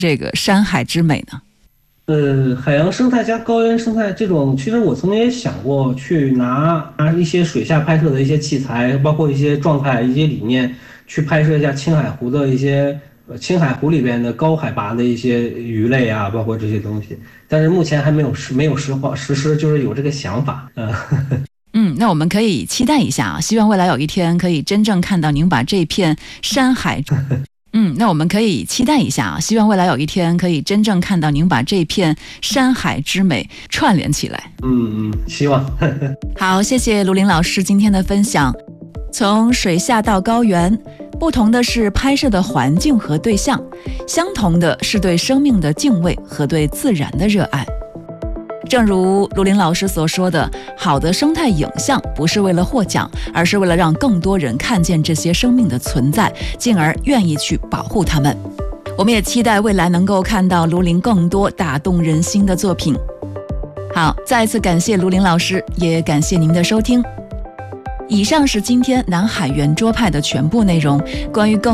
这个山海之美呢？ 海洋生态加高原生态这种，其实我曾经也想过去拿一些水下拍摄的一些器材，包括一些状态、一些理念，去拍摄一下青海湖的一些青海湖里边的高海拔的一些鱼类啊，包括这些东西。但是目前还没有实施，就是有这个想法。 那我们可以期待一下啊，希望未来有一天可以真正看到您把这片山海。那我们可以期待一下啊，希望未来有一天可以真正看到您把这片山海之美串联起来。 希望。 好，谢谢卢林老师今天的分享。从水下到高原，不同的是拍摄的环境和对象，相同的是对生命的敬畏和对自然的热爱。正如卢林老师所说的，好的生态影像不是为了获奖，而是为了让更多人看见这些生命的存在，进而愿意去保护它们。我们也期待未来能够看到卢林更多打动人心的作品。好，再次感谢卢林老师，也感谢您的收听。以上是今天南海圆桌派的全部内容。关于更